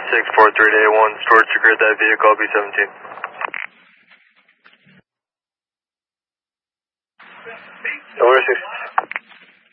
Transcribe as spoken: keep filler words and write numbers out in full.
six four three eight one, storage secured that vehicle, B seventeen. Over six.